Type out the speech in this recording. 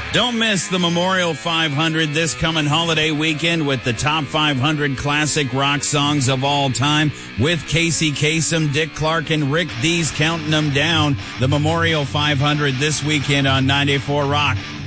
Don't miss the Memorial 500 this coming holiday weekend with the top 500 classic rock songs of all time with Casey Kasem, Dick Clark, and Rick Dees counting them down. The Memorial 500 this weekend on 94 Rock.